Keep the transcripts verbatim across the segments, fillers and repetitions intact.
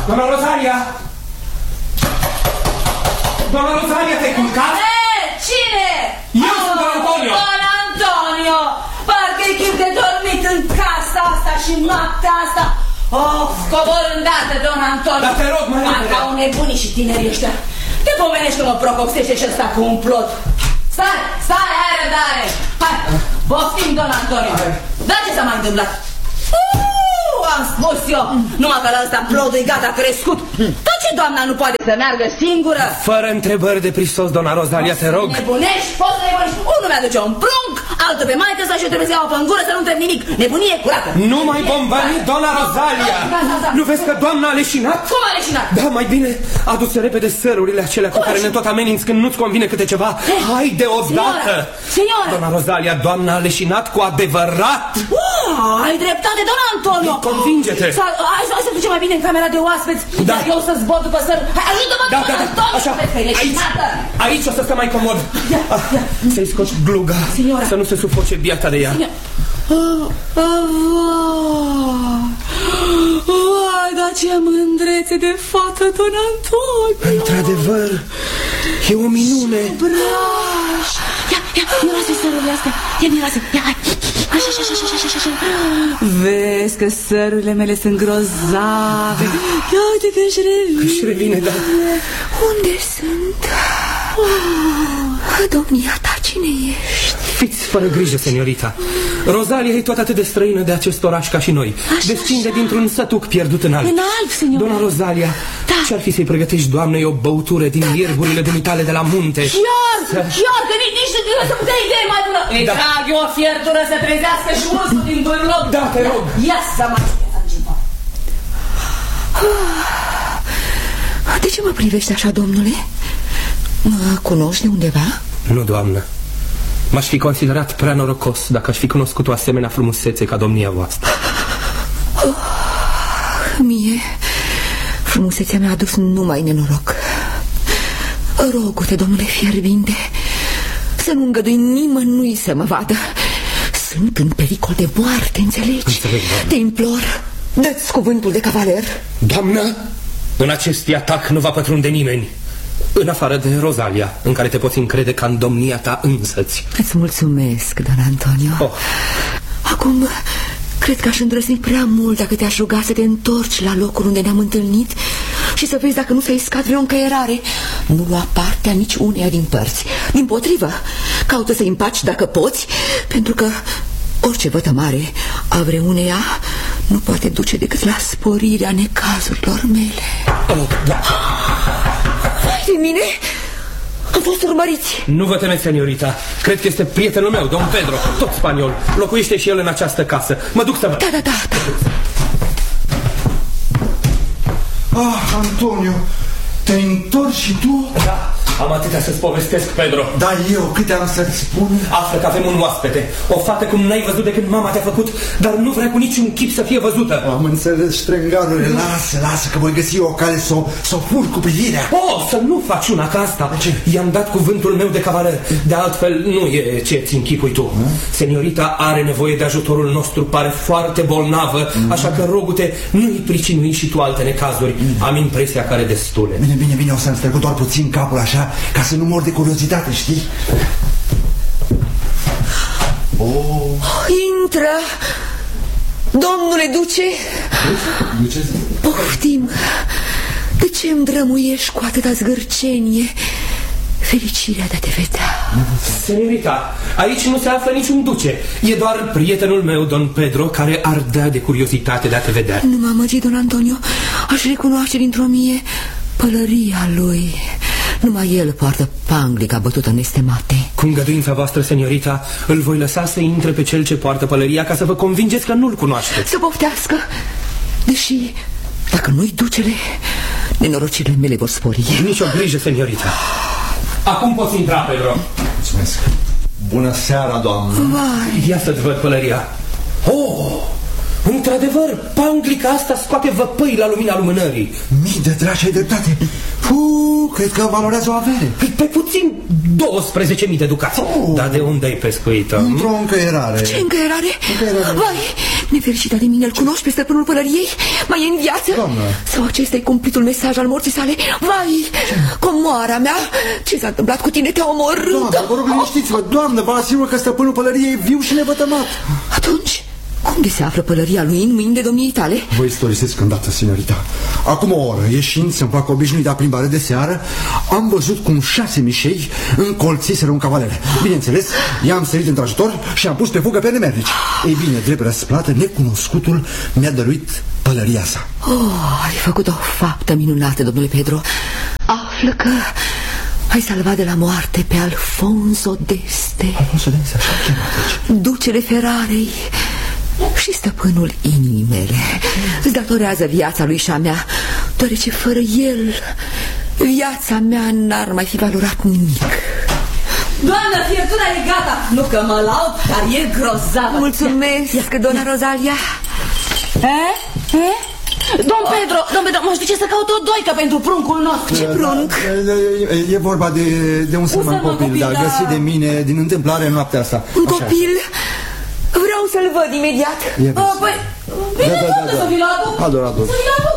Doamna Rosalia! Doamna Rosalia, te-ai culcat? Eh, cine? Eu sunt Don Antonio! Don Antonio! Parcă-i chip de dormit în casa asta și noaptea asta. Of, cobor îndată, Don Antonio! Dar te rog, mai repede! Ca un nebunii și tinerii ăștia. Te pomenești că mă procopsește și ăsta cu un plot. Stai, stai, ai răbdare! Hai, boftim, Don Antonio! Da, ce s-a mai întâmplat? Uuu, am spus eu! Numai că la ăsta plodul e gata crescut. Tot ce doamna nu poate să meargă singură. Fără întrebări de prisos, doamna Rosalia, te rog. Nebunești, poți să nebunești. Unul mi-aduce un prunc, altul pe maică sa și eu trebuie să iau apă în gură să nu întreb nimic. Nebunie curată. Nu mai bombani, doamna Rosalia! Da, da, da. Nu vezi că doamna a leșinat? Cum a leșinat? Da, mai bine adu-ți repede sărurile acelea cu care ne tot ameninți când nu-ți convine câte ceva. Haide odată! Signora! Doamna Rosalia, doamna a leșinat cu adevărat! Uau, ai dreptate, Don Antonio! Convinge-te! Hai să ducem mai bine în camera de oaspeți. Da. Eu să zbor după sărul. Hai, ajută-mă, Da, Don da, da, Antonio! așa, Vezi că e aici, leșinată. aici o să stă mai comod. Ah, să-i scoți gluga, Signora. să nu se sufoce biata de ea. Oh, oh, vai, dar ce mândrețe de fată, Don Antonio! Într-adevăr, e o minune. Braș! Ia, ia, miroase sărurile astea. Ia, miroase, ia, hai. Așa, așa, așa, așa, așa, așa. Vezi că sărurile mele sunt grozave. Ia uite că își revine. Își revine, da. Unde sunt? Oh, domnia ta, cine ești? Fiți fără grijă, seniorita. Rosalia e tot atât de străină de acest oraș ca și noi. Descinde dintr-un sătuc pierdut în alb. În alb, seniora. Doamna Rosalia, Da. ce-ar fi să-i pregătești doamnei o băutură din ierburile dumitale de la munte? Chiar, chiar, că nici, nici nu să putea idee mai bună. Îi Da. trag eu o fiertură să trezească și muscul din bârloc. Da, te rog. Ia să mai încipă. De ce mă privești așa, domnule? Mă cunoști de undeva? Nu, doamnă. M-aș fi considerat prea norocos dacă aș fi cunoscut o asemenea frumusețe ca domnia voastră. Oh, mie, frumusețea mea a adus numai nenoroc. Rogu-te, domnule fierbinte, să nu îngădui nimănui să mă vadă. Sunt în pericol de moarte, înțelegi? Înțeleg, doamnă. Te implor, dă-ți cuvântul de cavaler. Doamnă, în acest atac nu va pătrunde nimeni, în afară de Rosalia, în care te poți încrede ca în domnia ta însăți. Îți mulțumesc, Don Antonio. Oh. Acum, cred că aș îndrăzni prea mult dacă te-aș ruga să te întorci la locul unde ne-am întâlnit și să vezi dacă nu s-a iscat vreo încăierare. Nu lua partea nici uneia din părți. Dimpotrivă, caută să-i împaci dacă poți, pentru că orice vătămare a vreuneia nu poate duce decât la sporirea necazurilor mele. Oh, da. De mine? Am fost urmăriți. Nu vă temeți, seniorita. Cred că este prietenul meu, Don Pedro, tot spaniol. Locuiește și el în această casă. Mă duc să văd. Da, da, da, da. Ah, Antonio, te-ai întors și tu? Da, am atâtea să-ți povestesc, Pedro. Da, eu câte am să-ți spun? Află că avem un oaspete. O fată cum n-ai văzut de când mama te-a făcut, dar nu vrea cu niciun chip să fie văzută. Am înțeles, ștrengarule, lasă, lasă că voi găsi o cale să o, să o fur cu privirea. Oh, să nu faci una ca asta. I-am dat cuvântul meu de cavaler. De altfel, nu e ce-ți închipui tu. Hmm? Seniorita are nevoie de ajutorul nostru, pare foarte bolnavă, hmm. așa că rogu-te, nu-i pricinui și tu alte necazuri. Hmm. Am impresia că are destule. Bine, bine, bine, o să-mi strecut doar puțin capul așa, ca să nu mor de curiozitate, știi? Oh. Intră, domnule duce. Duce? Poftim. De ce îmi drămuiești cu atâta zgârcenie fericirea de a te vedea? Seniorita, aici nu se află niciun duce. E doar prietenul meu, Don Pedro, care ardea de curiozitate de a te vedea. Nu m-am amăgit, Don Antonio. Aș recunoaște dintr-o mie pălăria lui. Numai el poartă panglica bătută în estemate. Cu îngăduința voastră, seniorita, îl voi lăsa să intre pe cel ce poartă pălăria ca să vă convingeți că nu-l cunoașteți. Să poftească. Deși, dacă nu-i ducele, nenorocirile mele vor spori. Nici o grijă, seniorita. Acum poți intra, Pedro. Mulțumesc. Bună seara, doamnă. Vai. Ia să-ți văd pălăria. Oh, într-adevăr, panglica asta scoate văpăi la lumina lumânării. Mii de dragi, ai dreptate. Puh, cred că valorează o avere. Pe puțin douăsprezece mii de ducați. Oh. Dar de unde ai pescuit-o? Într-o încăierare. Ce încăierare? Încăierare. Vai, Nefericita de mine, îl cunoști pe stăpânul pălăriei? Mai e în viață? Doamnă. Sau acesta e cumplitul mesaj al morții sale? Vai, comoara mea, ce s-a întâmplat cu tine? Te-a omorât. Doamnă, vă rog, liniștiți-vă. Doamnă, vă asigur că stăpânul pălăriei e viu și nevătămat. Atunci, cum de se află pălăria lui în mâini de domniei tale? Vă istorisesc îndată, signorita. Acum o oră, ieșind să-mi fac obișnuita plimbare de seară, am văzut cum șase mișei încolțiseră un cavaler. Bineînțeles, i-am sărit într ajutor și am pus pe fugă pe nemernici. Ei bine, drept răsplată, necunoscutul mi-a dăruit pălăria sa. Oh, ai făcut o faptă minunată, domnule Pedro. Află că ai salvat de la moarte pe Alfonso d'Este. Alfonso d'Este, așa cheamă. Ducele Ferrarei și stăpânul inimii mele. Îți datorează viața lui și a mea, deoarece fără el viața mea n-ar mai fi valorat nimic. Doamnă, fiertura e gata. Nu că mă laud, dar e grozavă. Mulțumesc, dona Rosalia. Eh? Eh? Domn Pedro, domn Pedro, mă știu ce să caut o doică pentru pruncul nostru. Ce prunc? E, e vorba de, de un sărman copil, copil, da, da, găsit de mine din întâmplare în noaptea asta. Un așa. Copil? Vreau să-l văd imediat. Oh, păi, bine, da, da, da, da. să vi-l aduc. Adorator. Să-i aduc.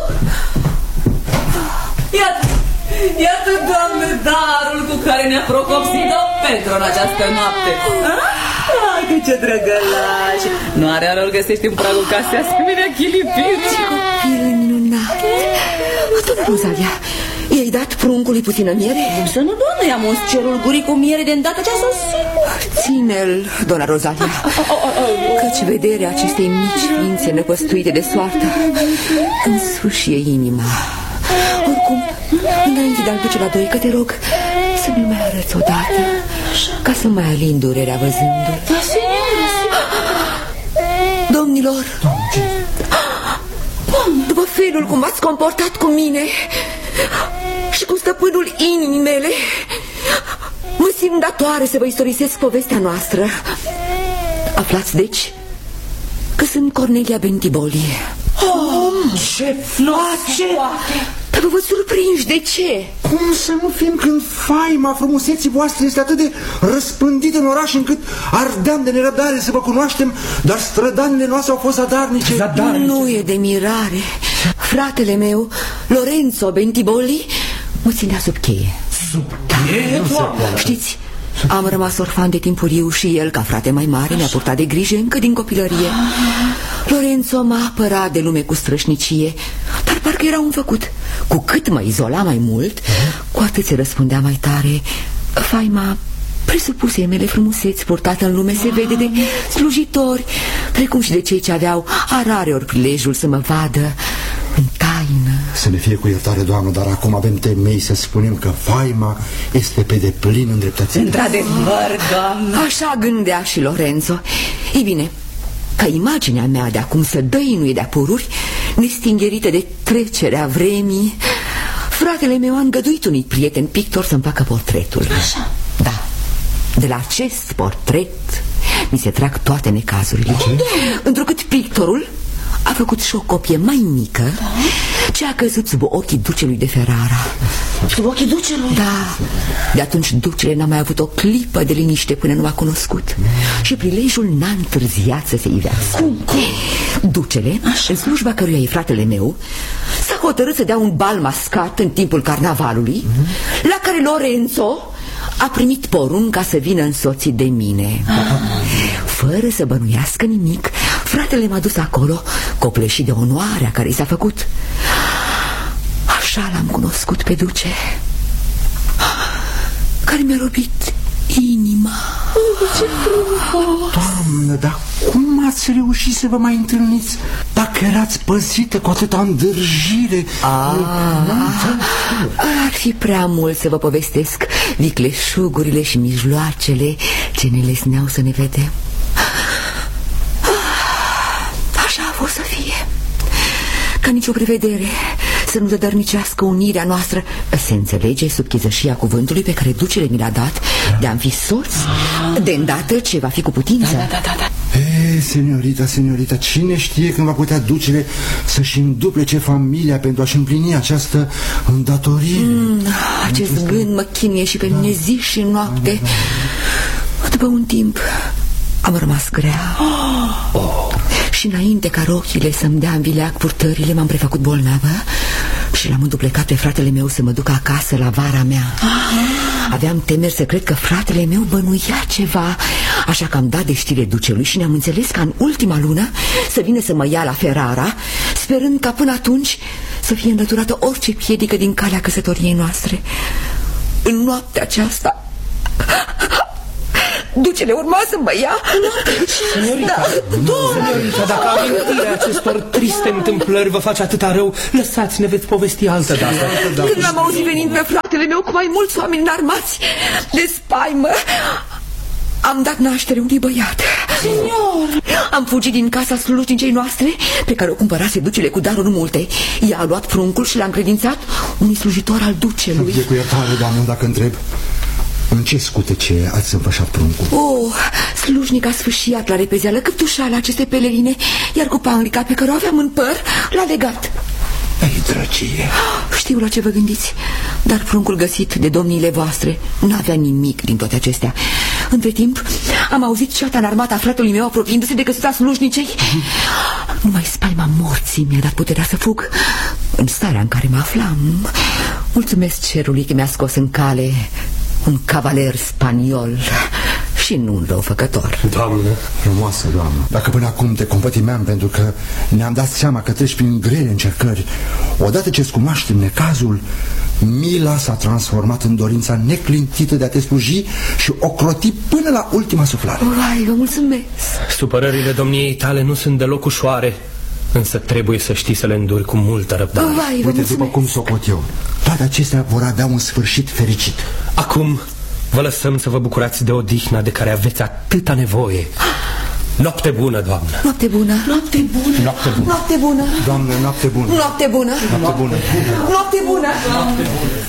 Iată, iată, Doamne, darul cu care ne-a procopsit domn Pedro în această noapte. Ah, că ce drăgălaș. Nu are rău, găsești în pragul casei asemenea chilipiri. Ce copil minunat. Doamna Rosalia, i-ai dat pruncului puțină miere? Cum să nu, doamnă, i-am uns cerul gurii cu miere de îndată ce a sosit. Ține-l, doamna Rosalia, căci vederea acestei mici ființe năpăstuite de soartă îmi sfâșie inima. Oricum, înainte de a-l duce la doică, te rog să nu mai arăți odată, ca să mai alin durerea văzându-l. Da, signora, Domnilor, după felul cum v-ați comportat cu mine și cu stăpânul inimii mele, mă simt datoare să vă istorisesc povestea noastră. Aflați, deci, că sunt Cornelia Bentiboli. Oh, ce face? Dar vă surprinși, de ce? Cum să nu fim când faima frumuseții voastre este atât de răspândită în oraș încât ardeam de nerăbdare să vă cunoaștem, dar strădanile noastre au fost zadarnice. Zadarnice. Nu e de mirare. Fratele meu, Lorenzo Bentiboli, mă ținea sub cheie. Sub cheie? Știți, am rămas orfan de timpuriu și el, ca frate mai mare, mi-a purtat de grijă încă din copilărie. Lorenzo m-a apărat de lume cu strășnicie, dar parcă era un făcut. Cu cât mă izola mai mult, cu atât se răspundea mai tare. Faima presupuse mele frumuseți purtată în lume se vede de slujitori, precum și de cei ce aveau arareori prilejul să mă vadă în taină. Să ne fie cu iertare, doamnă, dar acum avem temei să spunem că faima este pe deplin îndreptățită. Într-adevăr, doamnă. Așa gândea și Lorenzo. Ei bine, ca imaginea mea de acum să dăinuie de-a pururi, nestingherită de trecerea vremii, fratele meu a îngăduit unui prieten pictor să-mi facă portretul. Așa. Da. De la acest portret mi se trag toate necazurile. Întrucât pictorul a făcut și o copie mai mică, da, ce a căzut sub ochii ducelui de Ferrara. Sub ochii ducelui? Da. De atunci ducele n-a mai avut o clipă de liniște până nu m-a cunoscut. Și prilejul n-a întârziat să se ivească. Cum? Cum? Ducele, așa, în slujba căruia e fratele meu, s-a hotărât să dea un bal mascat în timpul carnavalului, mm-hmm, la care Lorenzo a primit porunca să vină însoțit de mine. Ah. Fără să bănuiască nimic, fratele m-a dus acolo, copleșit de onoarea care i s-a făcut. Așa l-am cunoscut pe duce, care mi-a robit inima. Oh, ce frumos! Doamnă, dar cum ați reușit să vă mai întâlniți dacă erați păzită cu atâta îndârjire? Ar fi prea mult să vă povestesc vicleșugurile și mijloacele ce ne lesneau să ne vedem. Așa a fost să fie. Ca nicio prevedere să nu zădărnicească unirea noastră, se înțelege sub chizășia cuvântului pe care ducele mi l-a dat de a-mi fi soț, de îndată ce va fi cu putință. Da, da, da, da. E, seniorita, seniorita, cine știe când va putea ducele să-și înduplece familia pentru a-și împlini această îndatorire? Mm, acest gând mă chinuie și pe mine zi și noapte. După un timp am rămas grea. Oh. Și înainte ca rochile să-mi dea în vileag purtările, m-am prefăcut bolnavă și l-am înduplecat pe fratele meu să mă ducă acasă la vara mea. Aha. Aveam temeri să cred că fratele meu bănuia ceva, așa că am dat de știre ducelui și ne-am înțeles ca în ultima lună să vină să mă ia la Ferrara, sperând ca până atunci să fie înlăturată orice piedică din calea căsătoriei noastre. În noaptea aceasta ducele urma să mă ia. Seniorita, da. Seniorita, dacă amintirea acestor triste întâmplări vă face atâta rău, lăsați-ne, veți povesti altă dată. Când l-am auzit venind pe fratele meu cu mai mulți oameni înarmați de spaimă, am dat naștere unui băiat. Senior! Am fugit din casa slujnicei noastre, pe care o cumpărase ducele cu daruri multe. Ea a luat pruncul și l-a încredințat unui slujitor al ducelui. E cu iertare, doamnă, dacă întreb, în ce scutece ați înfășat pruncul? Oh, slujnica sfâșiat la repezeală căptușala aceste pelerine, iar cu panglica pe care o aveam în păr l-a legat. Ei, drăgie! Știu la ce vă gândiți, dar pruncul găsit de domniile voastre n-avea nimic din toate acestea. Între timp am auzit ceata înarmată a fratelui meu apropiindu-se de căsuța slujnicei. Numai spaima morții mi-a dat puterea să fug. În starea în care mă aflam, mulțumesc cerului că mi-a scos în cale un cavaler spaniol și nu un răufăcător. Doamnă, frumoasă doamnă, dacă până acum te compătimeam pentru că ne-am dat seama că treci prin grele încercări, odată ce-ți cunoaștem necazul, mila s-a transformat în dorința neclintită de a te sluji și ocroti până la ultima suflare. Vai, vă mulțumesc. Supărările domniei tale nu sunt deloc ușoare, însă trebuie să știi să le înduri cu multă răbdare. Vai, uite, după cum socot eu, toate acestea vor avea un sfârșit fericit. Acum vă lăsăm să vă bucurați de odihna de care aveți atâta nevoie. Noapte bună, doamnă. Noapte bună. Noapte bună. Noapte bună. Noapte bună. Doamnă, noapte bună. Noapte bună. Noapte bună. Noapte bună. Noapte bună.